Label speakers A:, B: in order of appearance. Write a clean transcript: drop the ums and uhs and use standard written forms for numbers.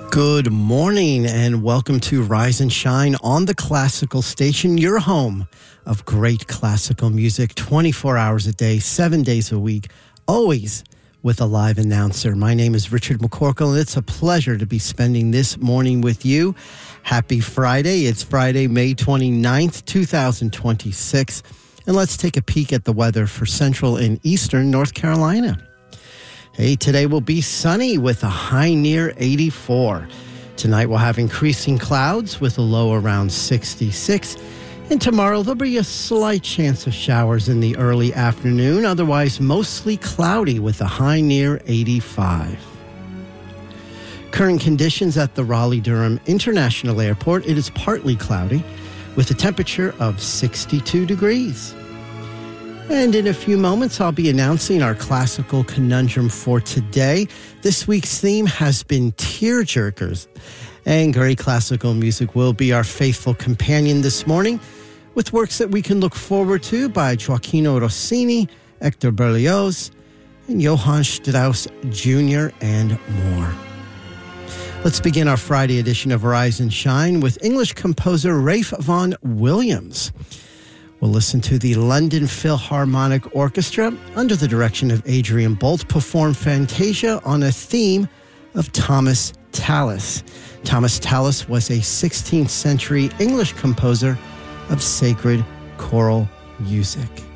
A: Good morning and welcome to Rise and Shine on the Classical Station, your home of great classical music 24 hours a day, 7 days a week, always with a live announcer. My name is Richard McCorkle and it's a pleasure to be spending this morning with you. Happy Friday. It's Friday, May 29th, 2026. And let's take a peek at the weather for central and eastern North Carolina. Hey, today will be sunny with a high near 84. Tonight we'll have increasing clouds with a low around 66. And tomorrow there'll be a slight chance of showers in the early afternoon, otherwise mostly cloudy with a high near 85. Current conditions at the Raleigh-Durham International Airport, it is partly cloudy with a temperature of 62 degrees. And in a few moments, I'll be announcing our classical conundrum for today. This week's theme has been tearjerkers. And great classical music will be our faithful companion this morning with works that we can look forward to by Gioacchino Rossini, Hector Berlioz, and Johann Strauss Jr. and more. Let's begin our Friday edition of Rise and Shine with English composer Ralph Vaughan Williams. We'll listen to the London Philharmonic Orchestra, under the direction of Adrian Bolt, perform Fantasia on a theme of Thomas Tallis. Thomas Tallis was a 16th century English composer of sacred choral music.